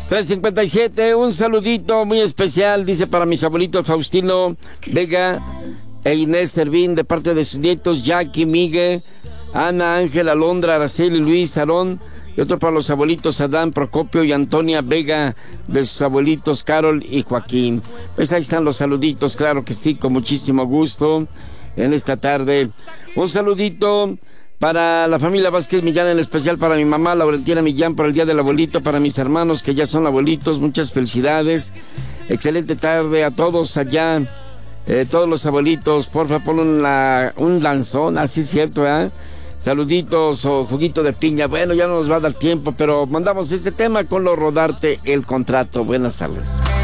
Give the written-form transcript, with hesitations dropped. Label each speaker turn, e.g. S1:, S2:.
S1: 3:57, un saludito muy especial, dice, para mis abuelitos Faustino Vega e Inés Servín, de parte de sus nietos Jackie, Miguel, Ana, Ángel, Alondra, Araceli, Luis, Aarón, y otro para los abuelitos Adán, Procopio y Antonia Vega, de sus abuelitos Carol y Joaquín. Pues ahí están los saluditos, claro que sí, con muchísimo gusto en esta tarde. Un saludito para la familia Vázquez Millán, en especial para mi mamá Laurentina Millán, por el día del abuelito, para mis hermanos que ya son abuelitos, muchas felicidades, excelente tarde a todos allá, todos los abuelitos, porfa, pon un lanzón, así es cierto, saluditos o juguito de piña. Bueno, ya no nos va a dar tiempo, pero mandamos este tema con lo Rodarte el Contrato. Buenas tardes.